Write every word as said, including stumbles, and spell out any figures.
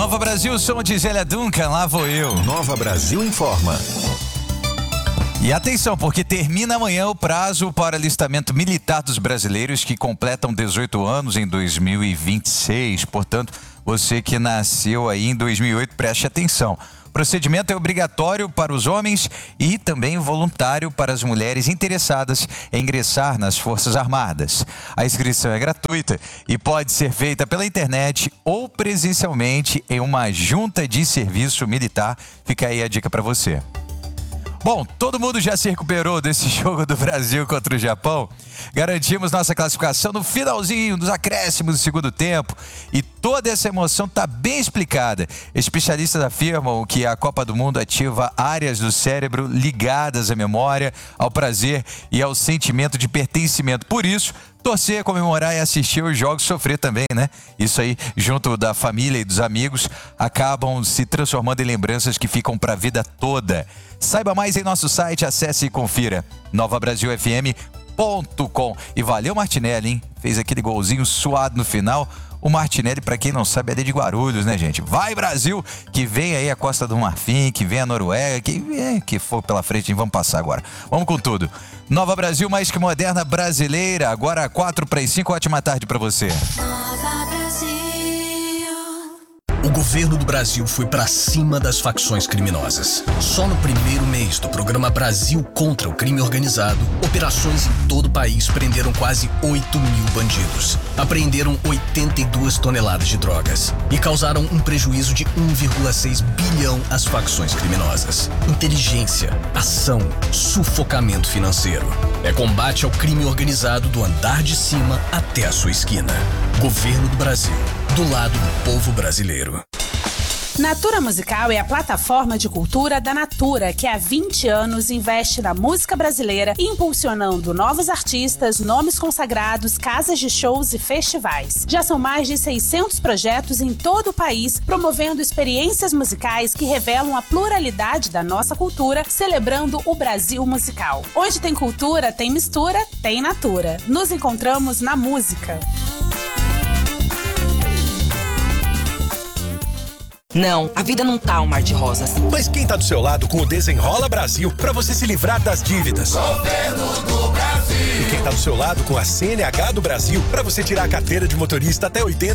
Nova Brasil, som de Zélia Duncan, lá vou eu. Nova Brasil informa. E atenção, porque termina amanhã o prazo para alistamento militar dos brasileiros que completam dezoito anos em dois mil e vinte e seis. Portanto, você que nasceu aí em dois mil e oito, preste atenção. O procedimento é obrigatório para os homens e também voluntário para as mulheres interessadas em ingressar nas Forças Armadas. A inscrição é gratuita e pode ser feita pela internet ou presencialmente em uma junta de serviço militar. Fica aí a dica para você. Bom, todo mundo já se recuperou desse jogo do Brasil contra o Japão. Garantimos nossa classificação no finalzinho dos acréscimos do segundo tempo. E toda essa emoção está bem explicada. Especialistas afirmam que a Copa do Mundo ativa áreas do cérebro ligadas à memória, ao prazer e ao sentimento de pertencimento. Por isso, torcer, comemorar e assistir os jogos, sofrer também, né? Isso aí, junto da família e dos amigos, acabam se transformando em lembranças que ficam para a vida toda. Saiba mais em nosso site, acesse e confira nova brasil f m ponto com. E valeu, Martinelli, hein? Fez aquele golzinho suado no final. O Martinelli, para quem não sabe, é de Guarulhos, né, gente? Vai, Brasil, que vem aí a Costa do Marfim, que vem a Noruega, que vem, que for pela frente, vamos passar agora. Vamos com tudo. Nova Brasil, mais que moderna brasileira. Agora quatro para as cinco, ótima tarde para você. Nova Brasil. O governo do Brasil foi para cima das facções criminosas. Só no primeiro mês do programa Brasil contra o Crime Organizado, operações em todo o país prenderam quase oito mil bandidos. Apreenderam oitenta e duas toneladas de drogas e causaram um prejuízo de um vírgula seis bilhão às facções criminosas. Inteligência, ação, sufocamento financeiro. É combate ao crime organizado do andar de cima até a sua esquina. Governo do Brasil, do lado do povo brasileiro. Natura Musical é a plataforma de cultura da Natura, que há vinte anos investe na música brasileira, impulsionando novos artistas, nomes consagrados, casas de shows e festivais. Já são mais de seiscentos projetos em todo o país, promovendo experiências musicais que revelam a pluralidade da nossa cultura, celebrando o Brasil musical. Onde tem cultura, tem mistura, tem Natura. Nos encontramos na música. Não, a vida não tá um mar de rosas. Mas quem tá do seu lado com o Desenrola Brasil pra você se livrar das dívidas? Governo do Brasil. E quem tá do seu lado com a C N H do Brasil pra você tirar a carteira de motorista até oitenta